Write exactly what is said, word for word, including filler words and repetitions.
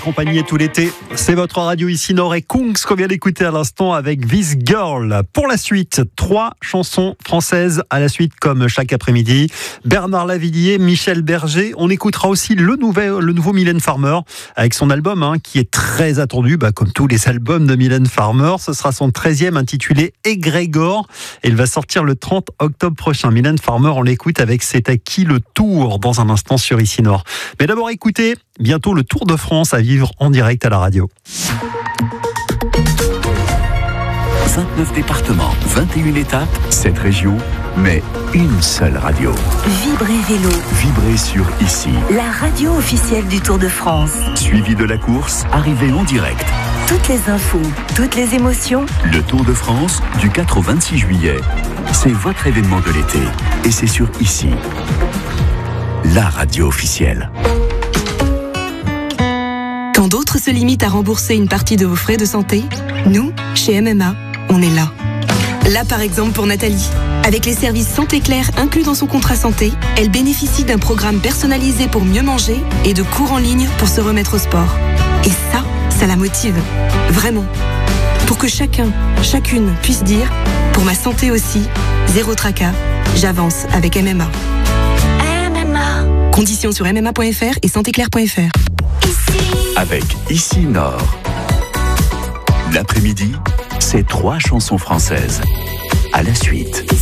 Accompagné tout l'été, c'est votre radio ici Nord et Kungs qu'on vient d'écouter à l'instant avec This Girl. Pour la suite, trois chansons françaises à la suite comme chaque après-midi. Bernard Lavilliers, Michel Berger. On écoutera aussi le, nouvel, le nouveau Mylène Farmer avec son album hein, qui est très attendu, bah, comme tous les albums de Mylène Farmer. Ce sera son treizième intitulé Égrégore et il va sortir le trente octobre prochain. Mylène Farmer, on l'écoute avec C'est à qui le tour dans un instant sur ici Nord. Mais d'abord écoutez, bientôt le Tour de France à vivre en direct à la radio. vingt-neuf départements, vingt et une étapes, sept régions, mais une seule radio. Vibrez Vélo. Vibrez sur ici. La radio officielle du Tour de France. Suivi de la course, arrivée en direct. Toutes les infos, toutes les émotions. Le Tour de France, du quatre au vingt-six juillet. C'est votre événement de l'été. Et c'est sur ici. La radio officielle. Quand d'autres se limitent à rembourser une partie de vos frais de santé, nous, chez M M A, on est là. Là, par exemple, pour Nathalie. Avec les services Santé Claire inclus dans son contrat santé, elle bénéficie d'un programme personnalisé pour mieux manger et de cours en ligne pour se remettre au sport. Et ça, ça la motive. Vraiment. Pour que chacun, chacune puisse dire, pour ma santé aussi, zéro tracas, j'avance avec M M A. M M A. Conditions sur m m a point f r et santé claire point f r. Avec Ici Nord. L'après-midi, c'est trois chansons françaises. À la suite.